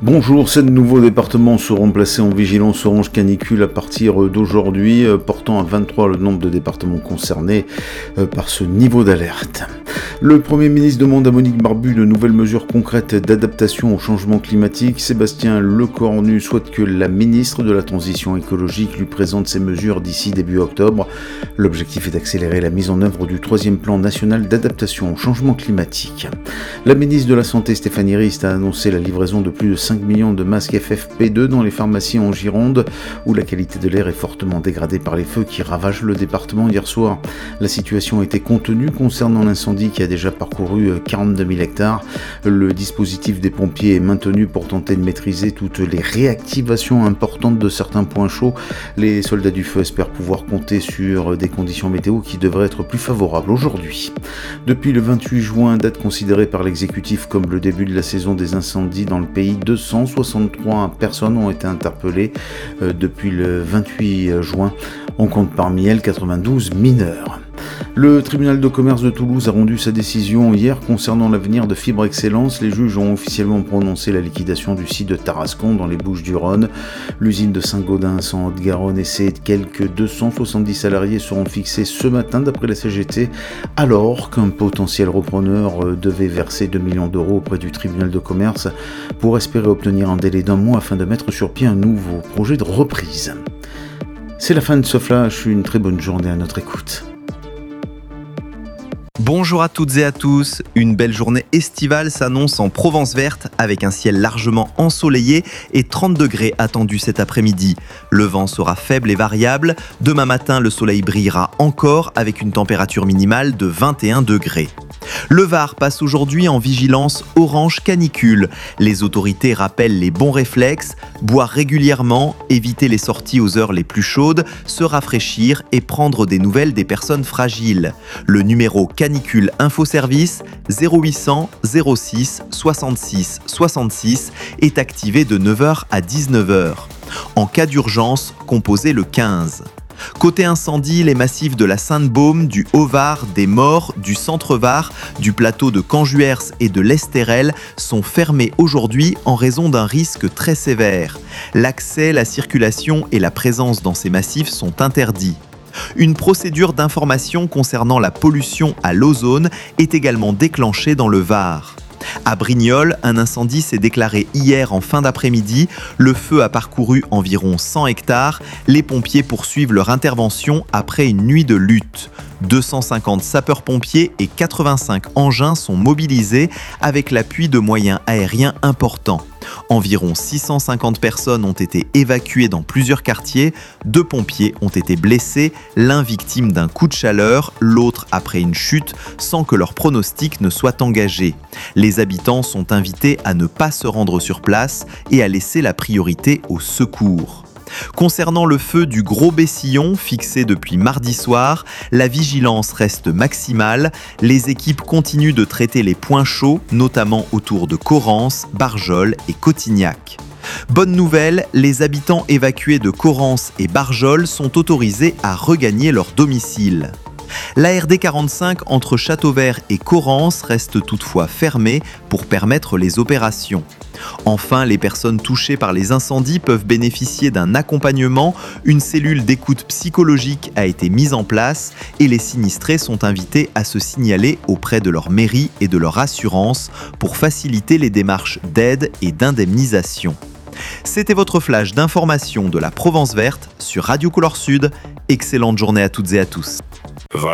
Bonjour, 7 nouveaux départements seront placés en vigilance orange canicule à partir d'aujourd'hui, portant à 23 le nombre de départements concernés par ce niveau d'alerte. Le Premier ministre demande à Monique Barbu de nouvelles mesures concrètes d'adaptation au changement climatique. Sébastien Lecornu souhaite que la ministre de la Transition écologique lui présente ces mesures d'ici début octobre. L'objectif est d'accélérer la mise en œuvre du 3e plan national d'adaptation au changement climatique. La ministre de la Santé Stéphanie Rist a annoncé la livraison de plus de 5 millions de masques FFP2 dans les pharmacies en Gironde, où la qualité de l'air est fortement dégradée par les feux qui ravagent le département hier soir. La situation a été contenue concernant l'incendie qui a déjà parcouru 42 000 hectares. Le dispositif des pompiers est maintenu pour tenter de maîtriser toutes les réactivations importantes de certains points chauds. Les soldats du feu espèrent pouvoir compter sur des conditions météo qui devraient être plus favorables aujourd'hui. Depuis le 28 juin, date considérée par l'exécutif comme le début de la saison des incendies dans le pays, 263 personnes ont été interpellées depuis le 28 juin. On compte parmi elles 92 mineurs. Le tribunal de commerce de Toulouse a rendu sa décision hier concernant l'avenir de Fibre Excellence. Les juges ont officiellement prononcé la liquidation du site de Tarascon dans les Bouches-du-Rhône. L'usine de Saint-Gaudens en Haute-Garonne et ses quelques 270 salariés seront fixés ce matin d'après la CGT, alors qu'un potentiel repreneur devait verser 2 millions d'euros auprès du tribunal de commerce pour espérer obtenir un délai d'un mois afin de mettre sur pied un nouveau projet de reprise. C'est la fin de ce flash, une très bonne journée à notre écoute. Bonjour à toutes et à tous, une belle journée estivale s'annonce en Provence verte avec un ciel largement ensoleillé et 30 degrés attendus cet après-midi. Le vent sera faible et variable, demain matin le soleil brillera encore avec une température minimale de 21 degrés. Le Var passe aujourd'hui en vigilance orange canicule. Les autorités rappellent les bons réflexes, boire régulièrement, éviter les sorties aux heures les plus chaudes, se rafraîchir et prendre des nouvelles des personnes fragiles. Le numéro canicule infoservice 0800 06 66 66 est activé de 9h à 19h. En cas d'urgence, composez le 15. Côté incendie, les massifs de la Sainte-Baume, du Haut-Var, des Maures, du Centre-Var, du plateau de Canjuers et de l'Estérel sont fermés aujourd'hui en raison d'un risque très sévère. L'accès, la circulation et la présence dans ces massifs sont interdits. Une procédure d'information concernant la pollution à l'ozone est également déclenchée dans le Var. À Brignoles, un incendie s'est déclaré hier en fin d'après-midi. Le feu a parcouru environ 100 hectares. Les pompiers poursuivent leur intervention après une nuit de lutte. 250 sapeurs-pompiers et 85 engins sont mobilisés avec l'appui de moyens aériens importants. Environ 650 personnes ont été évacuées dans plusieurs quartiers. 2 pompiers ont été blessés, l'un victime d'un coup de chaleur, l'autre après une chute, sans que leur pronostic ne soit engagé. Les habitants sont invités à ne pas se rendre sur place et à laisser la priorité aux secours. Concernant le feu du Gros Bessillon, fixé depuis mardi soir, la vigilance reste maximale. Les équipes continuent de traiter les points chauds, notamment autour de Correns, Barjols et Cotignac. Bonne nouvelle, les habitants évacués de Correns et Barjols sont autorisés à regagner leur domicile. La RD 45 entre Châteauvert et Correns reste toutefois fermée pour permettre les opérations. Enfin, les personnes touchées par les incendies peuvent bénéficier d'un accompagnement. Une cellule d'écoute psychologique a été mise en place et les sinistrés sont invités à se signaler auprès de leur mairie et de leur assurance pour faciliter les démarches d'aide et d'indemnisation. C'était votre flash d'information de la Provence verte sur Radio Couleur Sud. Excellente journée à toutes et à tous.